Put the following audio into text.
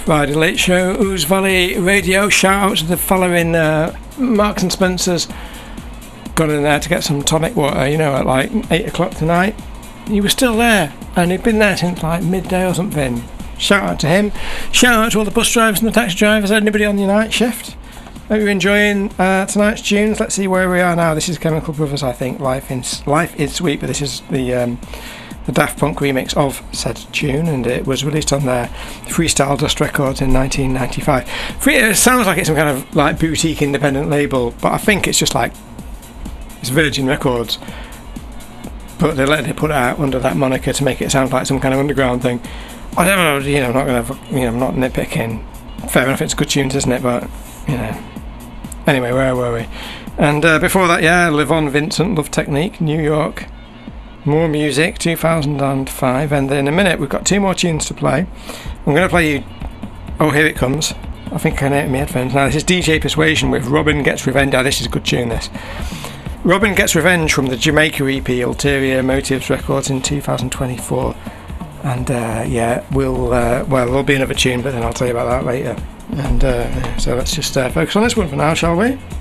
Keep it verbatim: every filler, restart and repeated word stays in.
Friday Late Show, Ouse Valley Radio. Shout out to the fella in uh, Marks and Spencer's. Got in there to get some tonic water, you know, at like eight o'clock tonight. He was still there, and he'd been there since like midday or something. Shout out to him. Shout out to all the bus drivers and the taxi drivers. Anybody on your night shift? Hope you're enjoying uh, tonight's tunes. Let's see where we are now. This is Chemical Brothers, I think. Life in Life is Sweet, but this is the um, the Daft Punk remix of said tune, and it was released on their Freestyle Dust Records in nineteen ninety-five. It sounds like it's some kind of like boutique independent label, but I think it's just like it's Virgin Records, but they let it put it out under that moniker to make it sound like some kind of underground thing. I don't know, you know, I'm not gonna, you know, I'm not nitpicking. Fair enough, it's good tunes, isn't it? But you know. Anyway, where were we? And uh, before that, yeah, Livon Vincent, Love Technique, New York. More Music, two thousand five. And in a minute, we've got two more tunes to play. I'm going to play you... Oh, here it comes. I think I can hear it in my headphones. Now, this is D J Persuasion with Robin Gets Revenge. Oh, this is a good tune, this. Robin Gets Revenge from the Jamaica E P, Ulterior Motives Records in two thousand twenty-four. And, uh, yeah, we'll... Uh, well, there'll be another tune, but then I'll tell you about that later. And uh, so let's just uh, focus on this one for now, shall we?